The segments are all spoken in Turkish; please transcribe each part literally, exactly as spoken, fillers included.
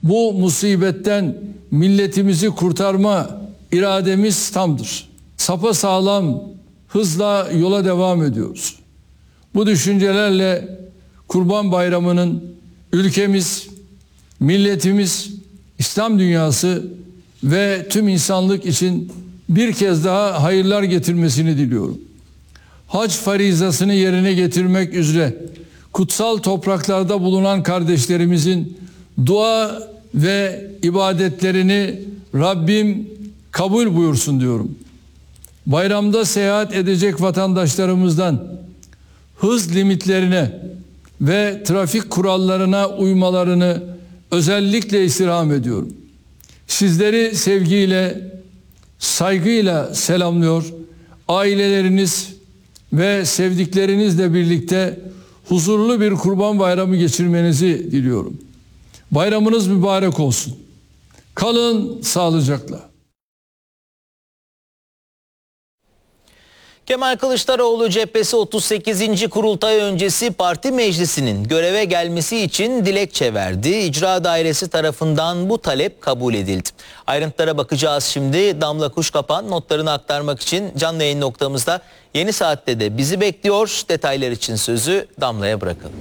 Bu musibetten milletimizi kurtarma irademiz tamdır. Sapasağlam hızla yola devam ediyoruz. Bu düşüncelerle Kurban Bayramı'nın ülkemiz, milletimiz, İslam dünyası ve tüm insanlık için bir kez daha hayırlar getirmesini diliyorum. Hac farizasını yerine getirmek üzere kutsal topraklarda bulunan kardeşlerimizin dua ve ibadetlerini Rabbim kabul buyursun diyorum. Bayramda seyahat edecek vatandaşlarımızdan hız limitlerine ve trafik kurallarına uymalarını özellikle istirham ediyorum. Sizleri sevgiyle, saygıyla selamlıyor. Aileleriniz ve sevdiklerinizle birlikte huzurlu bir Kurban Bayramı geçirmenizi diliyorum. Bayramınız mübarek olsun. Kalın sağlıcakla. Kemal Kılıçdaroğlu cephesi otuz sekizinci kurultay öncesi parti meclisinin göreve gelmesi için dilekçe verdi. İcra dairesi tarafından bu talep kabul edildi. Ayrıntılara bakacağız şimdi. Damla Kuşkapan notlarını aktarmak için canlı yayın noktamızda Yeni Saat'te de bizi bekliyor. Detaylar için sözü Damla'ya bırakalım.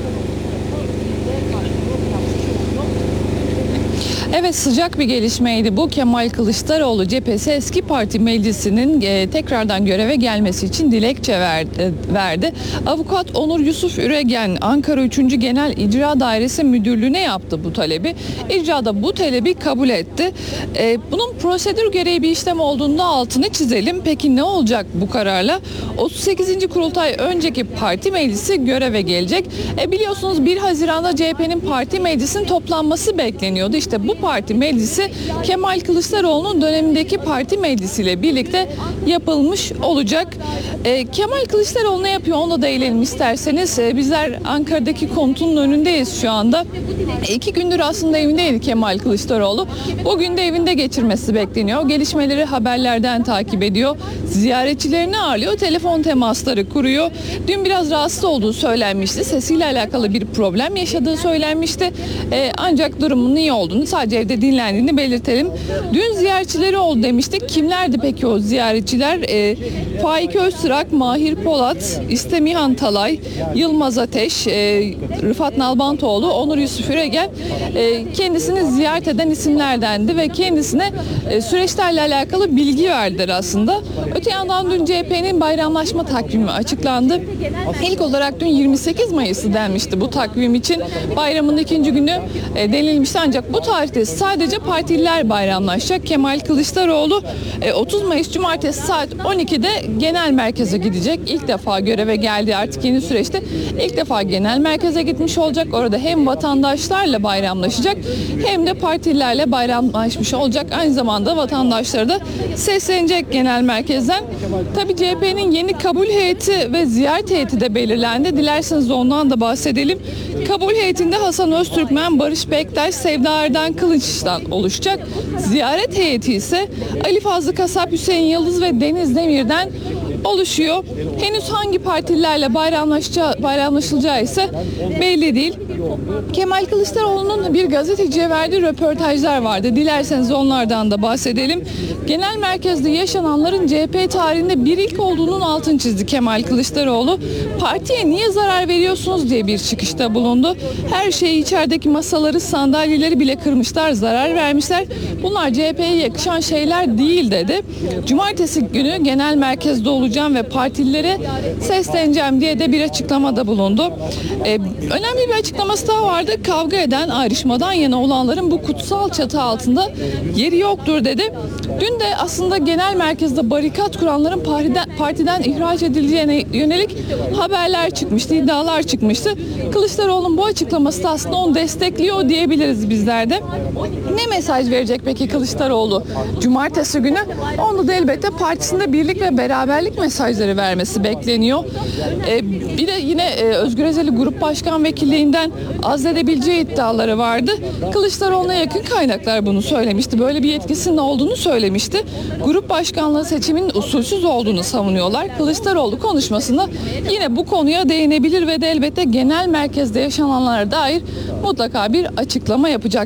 Evet, sıcak bir gelişmeydi bu. Kemal Kılıçdaroğlu cephesi eski parti meclisinin e, tekrardan göreve gelmesi için dilekçe verdi, verdi. Avukat Onur Yusuf Üregen Ankara üçüncü Genel İcra Dairesi Müdürlüğü'ne yaptı bu talebi. İcra da bu talebi kabul etti. E, bunun prosedür gereği bir işlem olduğunda altını çizelim. Peki ne olacak bu kararla? otuz sekizinci kurultay önceki parti meclisi göreve gelecek. E, biliyorsunuz bir Haziran'da C H P'nin parti meclisinin toplanması bekleniyordu. İşte bu parti meclisi Kemal Kılıçdaroğlu'nun dönemindeki parti meclisiyle birlikte yapılmış olacak. E, Kemal Kılıçdaroğlu ne yapıyor ona da değinelim isterseniz. E, bizler Ankara'daki konutunun önündeyiz şu anda. E, iki gündür aslında evindeydi Kemal Kılıçdaroğlu. Bugün de evinde geçirmesi bekleniyor. Gelişmeleri haberlerden takip ediyor. Ziyaretçilerini ağırlıyor. Telefon temasları kuruyor. Dün biraz rahatsız olduğu söylenmişti. Sesiyle alakalı bir problem yaşadığı söylenmişti. E, ancak durumun iyi olduğunu, sadece evde dinlendiğini belirtelim. Dün ziyaretçileri oldu demiştik. Kimlerdi peki o ziyaretçiler? E, Faik Öztürk, Mahir Polat, İstemihan Talay, Yılmaz Ateş, e, Rıfat Nalbantoğlu, Onur Yusuf Üregen e, kendisini ziyaret eden isimlerdendi ve kendisine e, süreçlerle alakalı bilgi verdiler aslında. Öte yandan dün C H P'nin bayramlaşma takvimi açıklandı. İlk olarak dün yirmi sekiz Mayıs'ı denmişti bu takvim için. Bayramın ikinci günü e, denilmişti ancak bu tarihte sadece partililer bayramlaşacak. Kemal Kılıçdaroğlu e, otuz Mayıs Cumartesi saat on ikide genel merkeze gidecek. İlk defa göreve geldi artık yeni süreçte. İlk defa genel merkeze gitmiş olacak. Orada hem vatandaşlarla bayramlaşacak hem de partililerle bayramlaşmış olacak. Aynı zamanda vatandaşlara da seslenecek genel merkezden. Tabii C H P'nin yeni kabul heyeti ve ziyaret heyeti de belirlendi. Dilerseniz ondan da bahsedelim. Kabul heyetinde Hasan Öztürkmen, Barış Bektaş, Sevda Erdan Kılıç'tan oluşacak. Ziyaret heyeti ise Ali Fazlı Kasap, Hüseyin Yıldız ve Deniz Demir'den oluşuyor. Henüz hangi partilerle bayramlaşacağı, bayramlaşılacağı ise belli değil. Kemal Kılıçdaroğlu'nun bir gazeteciye verdiği röportajlar vardı. Dilerseniz onlardan da bahsedelim. Genel merkezde yaşananların C H P tarihinde bir ilk olduğunun altını çizdi Kemal Kılıçdaroğlu. Partiye niye zarar veriyorsunuz diye bir çıkışta bulundu. Her şeyi, içerideki masaları, sandalyeleri bile kırmışlar, zarar vermişler. Bunlar C H P'ye yakışan şeyler değil dedi. Cumartesi günü genel merkezde olacağım ve partililere sesleneceğim diye de bir açıklamada bulundu. Ee, önemli bir açıklaması daha vardı. Kavga eden, ayrışmadan yana olanların bu kutsal çatı altında yeri yoktur dedi. Dün de aslında genel merkezde barikat kuranların partiden, partiden ihraç edileceğine yönelik haberler çıkmıştı, iddialar çıkmıştı. Kılıçdaroğlu'nun bu açıklaması da aslında onu destekliyor diyebiliriz bizler de. Ne mesaj verecek peki Kılıçdaroğlu Cumartesi günü? Onu da elbette partisinde birlik ve beraberlik mesajları vermesi bekleniyor. Ee, bir de yine e, Özgür Özel'i Grup Başkan Vekilliğinden azledebileceği iddiaları vardı. Kılıçdaroğlu'na yakın kaynaklar bunu söylemişti. Böyle bir yetkisinin olduğunu söylemişti. Grup başkanlığı seçiminin usulsüz olduğunu savunuyorlar. Kılıçdaroğlu konuşmasında yine bu konuya değinebilir ve de elbette genel merkezde yaşananlara dair mutlaka bir açıklama yapacak.